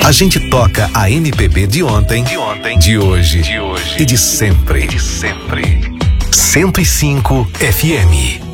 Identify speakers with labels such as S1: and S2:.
S1: A gente toca a MPB de ontem, de hoje e de sempre. 105 FM.